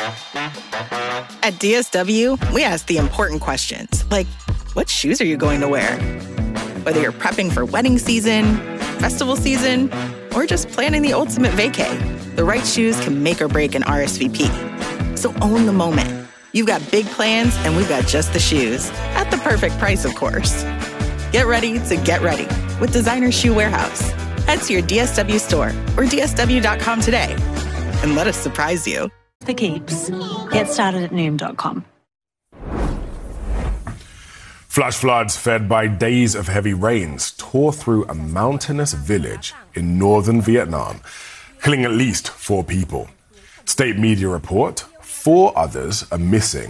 At DSW, we ask the important questions, like, what shoes are you going to wear? Whether you're prepping for wedding season, festival season, or just planning the ultimate vacay, the right shoes can make or break an RSVP. So own the moment. You've got big plans, and we've got just the shoes. At the perfect price, of course. Get ready to get ready with Designer Shoe Warehouse. Head to your DSW store or DSW.com today and let us surprise you. For keeps. Get started at Noom.com. Flash floods fed by days of heavy rains tore through a mountainous village in northern Vietnam, killing at least 4 people. State media report 4 others are missing